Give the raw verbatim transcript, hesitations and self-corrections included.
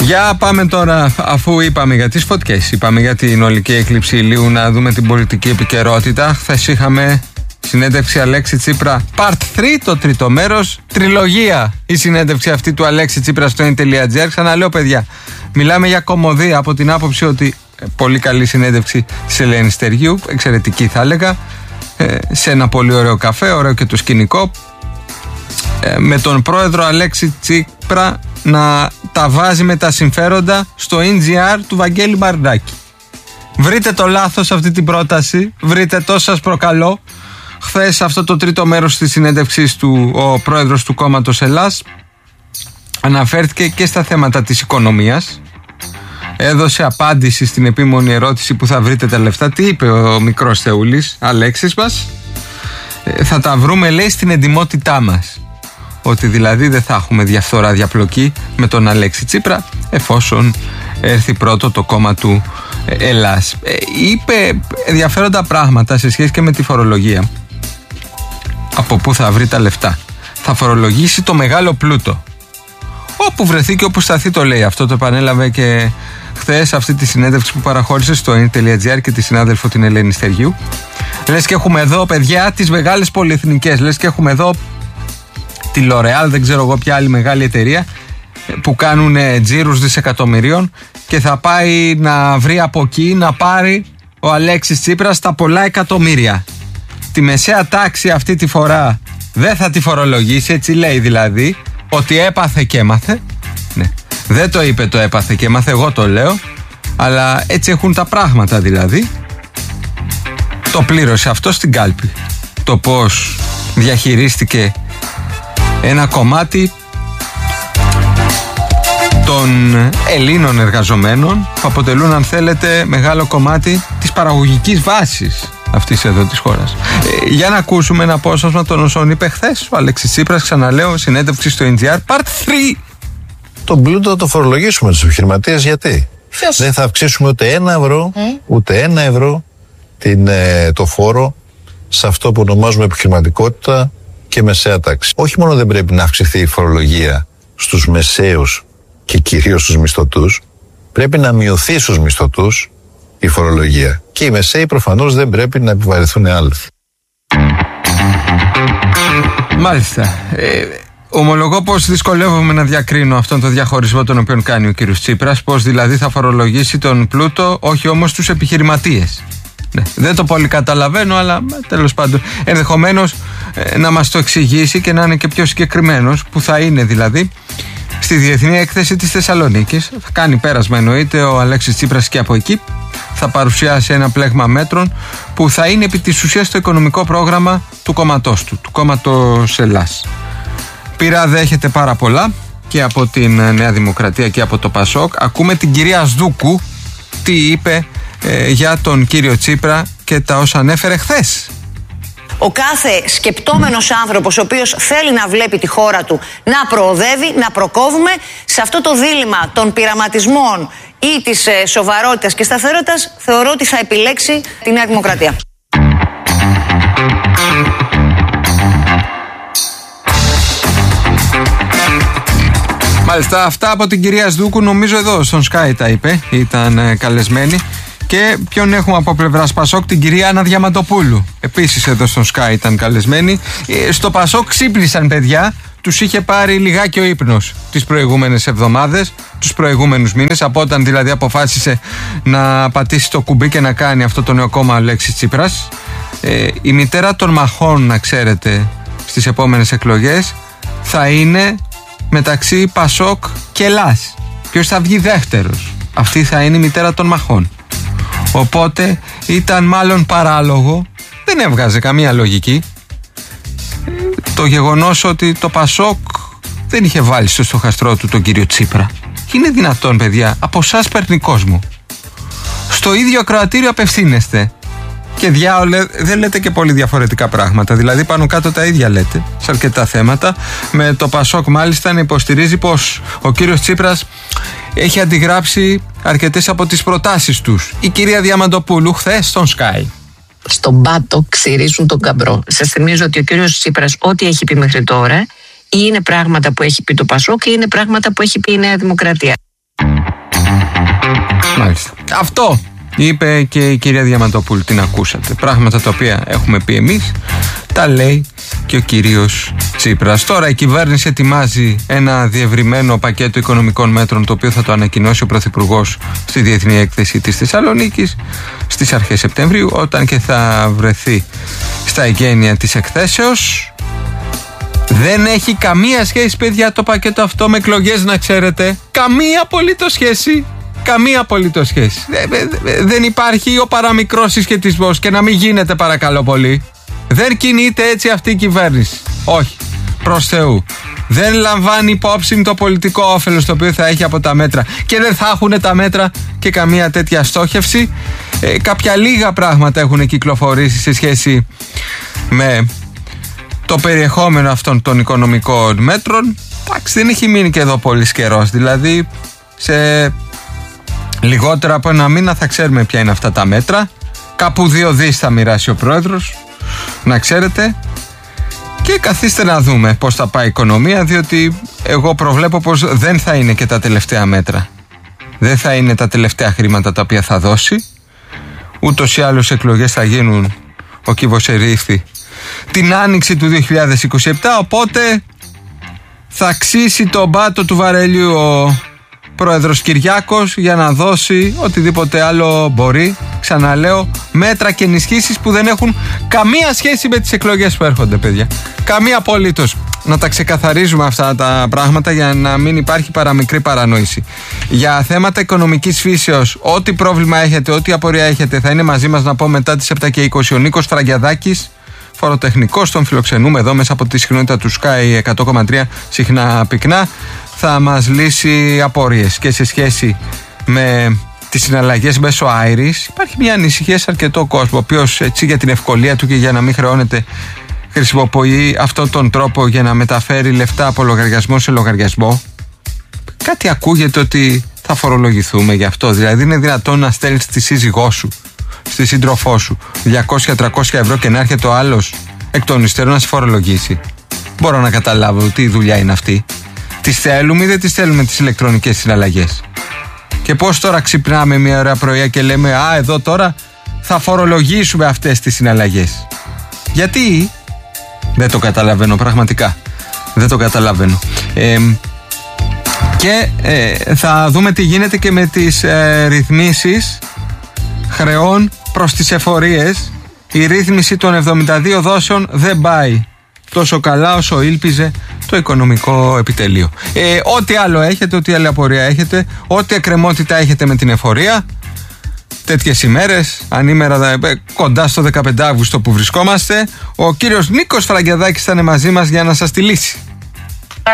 Για πάμε τώρα, αφού είπαμε για τις φωτιές, είπαμε για την ολική έκλειψη ηλίου, να δούμε την πολιτική επικαιρότητα. Χθες είχαμε συνέντευξη Αλέξη Τσίπρα Part τρία, το τρίτο μέρος. Τριλογία η συνέντευξη αυτή του Αλέξη Τσίπρα στο in.gr. Ξαναλέω, παιδιά, μιλάμε για κωμωδία από την άποψη ότι ε, πολύ καλή συνέντευξη της Ελένης Στεργίου, εξαιρετική θα έλεγα, ε, σε ένα πολύ ωραίο καφέ, ωραίο και το σκηνικό, ε, με τον πρόεδρο Αλέξη Τσίπρα να τα βάζει με τα συμφέροντα στο in.gr του Βαγγέλη Μπαρντάκη. Βρείτε το λάθος αυτή την πρόταση, βρείτε το, σας προκαλώ. Χθες αυτό το τρίτο μέρος της συνέντευξης του, ο πρόεδρος του κόμματος Ελλάς αναφέρθηκε και στα θέματα της οικονομίας. Έδωσε απάντηση στην επίμονη ερώτηση που θα βρείτε τα λεφτά. Τι είπε ο μικρός Θεούλης, Αλέξης μας? Ε, θα τα βρούμε, λέει, στην εντιμότητά μας. Ότι δηλαδή δεν θα έχουμε διαφθορά, διαπλοκή με τον Αλέξη Τσίπρα, εφόσον έρθει πρώτο το κόμμα του Ελλάς. Ε, είπε ενδιαφέροντα πράγματα σε σχέση και με τη φορολογία. Από πού θα βρει τα λεφτά? Θα φορολογήσει το μεγάλο πλούτο. Όπου βρεθεί και όπου σταθεί, το λέει. Αυτό το επανέλαβε και χθες αυτή τη συνέντευξη που παραχώρησε στο in.gr και τη συνάδελφο την Ελένη Στεργίου. Λες και έχουμε εδώ, παιδιά, τις μεγάλες πολυεθνικές. Λες και έχουμε εδώ τη L'Oréal, δεν ξέρω εγώ ποια άλλη μεγάλη εταιρεία, που κάνουν τζίρους δισεκατομμυρίων, και θα πάει να βρει από εκεί να πάρει ο Αλέξης Τσίπρας τα πολλά εκατομμύρια. Τη μεσαία τάξη αυτή τη φορά δεν θα τη φορολογήσει, έτσι λέει δηλαδή, ότι έπαθε και έμαθε. Ναι. Δεν το είπε το έπαθε και έμαθε, εγώ το λέω, αλλά έτσι έχουν τα πράγματα δηλαδή. Το πλήρωσε αυτό στην κάλπη. Το πώς διαχειρίστηκε ένα κομμάτι των Ελλήνων εργαζομένων που αποτελούν, αν θέλετε, μεγάλο κομμάτι της παραγωγικής βάσης αυτής εδώ της χώρας. Ε, για να ακούσουμε ένα απόσπασμα των όσων είπε χθες ο Αλέξης Τσίπρας, ξαναλέω, συνέντευξη στο in.gr Part τρία. Τον πλούτο θα το φορολογήσουμε τους επιχειρηματίες, γιατί Φιος. δεν θα αυξήσουμε ούτε ένα ευρώ, mm. ούτε ένα ευρώ την, ε, το φόρο σε αυτό που ονομάζουμε επιχειρηματικότητα και μεσαία τάξη. Όχι μόνο δεν πρέπει να αυξηθεί η φορολογία στους μεσαίους και κυρίως στους μισθωτούς, πρέπει να μειωθεί στους μισθωτούς η φορολογία. Και οι μεσαίοι προφανώς δεν πρέπει να επιβαρυνθούν άλλοι. Μάλιστα. Ε, ομολογώ πως δυσκολεύομαι να διακρίνω αυτόν τον διαχωρισμό τον οποίο κάνει ο κύριος Τσίπρας, πως δηλαδή θα φορολογήσει τον πλούτο, όχι όμως τους επιχειρηματίες. Ναι, δεν το πολύ καταλαβαίνω, αλλά τέλος πάντων ενδεχομένως ε, να μας το εξηγήσει και να είναι και πιο συγκεκριμένος, που θα είναι δηλαδή στη Διεθνή Έκθεση της Θεσσαλονίκης. Θα κάνει πέρασμα, εννοείται, ο Αλέξης Τσίπρας, και από εκεί θα παρουσιάσει ένα πλέγμα μέτρων που θα είναι επί της ουσίας το οικονομικό πρόγραμμα του κόμματός του, του κόμματος Ελλάς. Πείρα δέχεται πάρα πολλά και από την Νέα Δημοκρατία και από το Πασόκ. Ακούμε την κυρία Σδούκου τι είπε ε, για τον κύριο Τσίπρα και τα όσα ανέφερε χθες. Ο κάθε σκεπτόμενος άνθρωπος ο οποίος θέλει να βλέπει τη χώρα του να προοδεύει, να προκόβουμε σε αυτό το δίλημμα των πειραματισμών ή της ε, σοβαρότητας και σταθερότητας, θεωρώ ότι θα επιλέξει τη Νέα Δημοκρατία. Μάλιστα, αυτά από την κυρία Σδούκου, νομίζω εδώ στον Sky τα είπε, ήταν ε, καλεσμένη. Και ποιον έχουμε από πλευράς Πασόκ? Την κυρία Άννα Διαμαντοπούλου. Επίσης εδώ στον Sky ήταν καλεσμένη. Ε, στο Πασόκ ξύπνησαν, παιδιά. Τους είχε πάρει λιγάκι ο ύπνος τις προηγούμενες εβδομάδες, τους προηγούμενους μήνες, από όταν δηλαδή αποφάσισε να πατήσει το κουμπί και να κάνει αυτό το νέο κόμμα Αλέξης Τσίπρας. Ε, η μητέρα των μαχών, να ξέρετε, στις επόμενες εκλογές θα είναι μεταξύ Πασόκ και Ελλάς. Ποιος θα βγει δεύτερος? Αυτή θα είναι η μητέρα των μαχών. Οπότε ήταν μάλλον παράλογο, δεν έβγαζε καμία λογική, το γεγονός ότι το Πασόκ δεν είχε βάλει στο στοχαστρό του τον κύριο Τσίπρα. Είναι δυνατόν, παιδιά? Από εσάς παίρνει κόσμο. Στο ίδιο ακροατήριο απευθύνεστε και διάολε, δεν λέτε και πολύ διαφορετικά πράγματα. Δηλαδή πάνω κάτω τα ίδια λέτε σε αρκετά θέματα. Με το Πασόκ μάλιστα να υποστηρίζει πως ο κύριος Τσίπρας έχει αντιγράψει αρκετές από τις προτάσεις τους. Η κυρία Διαμαντοπούλου χθες στον Sky. Στον πάτο ξυρίζουν τον καμπρό. Σας θυμίζω ότι ο κύριος Τσίπρας ό,τι έχει πει μέχρι τώρα ή είναι πράγματα που έχει πει το Πασόκ ή είναι πράγματα που έχει πει η Νέα Δημοκρατία. Μάλιστα. Αυτό είπε και η κυρία Διαμαντοπούλου, την ακούσατε. Πράγματα τα οποία έχουμε πει εμείς, τα λέει και ο κύριος Τσίπρας. Τώρα η κυβέρνηση ετοιμάζει ένα διευρυμένο πακέτο οικονομικών μέτρων, το οποίο θα το ανακοινώσει ο Πρωθυπουργός στη Διεθνή Έκθεση της Θεσσαλονίκης στις αρχές Σεπτεμβρίου, όταν και θα βρεθεί στα εγγένεια της εκθέσεως. Δεν έχει καμία σχέση, παιδιά, το πακέτο αυτό με εκλογές, να ξέρετε. Καμία απολύτως σχέση. Καμία απολύτως σχέση. Δεν υπάρχει ο παραμικρός συσχετισμός, και να μην γίνεται, παρακαλώ πολύ. Δεν κινείται έτσι αυτή η κυβέρνηση. Όχι. Προς Θεού. Δεν λαμβάνει υπόψη το πολιτικό όφελος το οποίο θα έχει από τα μέτρα. Και δεν θα έχουν τα μέτρα και καμία τέτοια στόχευση. Ε, κάποια λίγα πράγματα έχουν κυκλοφορήσει σε σχέση με το περιεχόμενο αυτών των οικονομικών μέτρων. Εντάξει, δεν έχει μείνει και εδώ πολύ καιρός. Δηλαδή, σε λιγότερο από ένα μήνα θα ξέρουμε ποια είναι αυτά τα μέτρα. Κάπου δύο δις θα μοιράσει ο πρόεδρος, να ξέρετε. Και καθίστε να δούμε πώς θα πάει η οικονομία, διότι εγώ προβλέπω πως δεν θα είναι και τα τελευταία μέτρα. Δεν θα είναι τα τελευταία χρήματα τα οποία θα δώσει. Ούτως ή άλλως εκλογές θα γίνουν, ο κύβος ερήφθη, την άνοιξη του δύο χιλιάδες είκοσι επτά, οπότε θα αξίσει τον πάτο του βαρέλιου ο πρόεδρος Κυριάκος για να δώσει οτιδήποτε άλλο μπορεί. Ξαναλέω, μέτρα και ενισχύσεις που δεν έχουν καμία σχέση με τις εκλογές που έρχονται, παιδιά. Καμία απολύτως. Να τα ξεκαθαρίζουμε αυτά τα πράγματα για να μην υπάρχει παραμικρή παρανόηση. Για θέματα οικονομικής φύσεως, ό,τι πρόβλημα έχετε, ό,τι απορία έχετε, θα είναι μαζί μας, να πω, μετά τις επτά και είκοσι ο Νίκος Φραγκιαδάκης, φοροτεχνικός, τον φιλοξενούμε εδώ μέσα από τη συχνότητα του Sky εκατό κόμμα τρία, συχνά πυκνά. Θα μας λύσει απορίες και σε σχέση με τις συναλλαγές μέσω Άιρις. Υπάρχει μια ανησυχία σε αρκετό κόσμο, ο οποίος έτσι για την ευκολία του και για να μην χρεώνεται χρησιμοποιεί αυτόν τον τρόπο για να μεταφέρει λεφτά από λογαριασμό σε λογαριασμό. Κάτι ακούγεται ότι θα φορολογηθούμε γι' αυτό. Δηλαδή είναι δυνατόν να στέλνεις τη σύζυγό σου, στη σύντροφό σου, διακόσια με τριακόσια ευρώ και να έρχεται ο άλλος εκ των υστέρων να σε φορολογήσει? Μπορώ να καταλάβω τι δουλειά είναι αυτή. Τις θέλουμε ή δεν τις θέλουμε τις ηλεκτρονικές συναλλαγές? Και πώς τώρα ξυπνάμε μια ωραία πρωιά και λέμε, α, εδώ τώρα θα φορολογήσουμε αυτές τις συναλλαγές? Γιατί? Δεν το καταλαβαίνω, πραγματικά. Δεν το καταλαβαίνω. Ε, και ε, θα δούμε τι γίνεται και με τις ε, ρυθμίσεις χρεών προς τις εφορίες. Η ρύθμιση των εβδομήντα δύο δόσεων δεν πάει τόσο καλά όσο ήλπιζε το οικονομικό επιτελείο. Ε, ό,τι άλλο έχετε, ό,τι άλλη απορία έχετε, ό,τι εκκρεμότητα έχετε με την εφορία, τέτοιες ημέρες, ανήμερα κοντά στο δεκαπέντε Αυγούστου που βρισκόμαστε, ο κύριος Νίκος Φραγκιαδάκης θα είναι μαζί μας για να σας τη λύσει.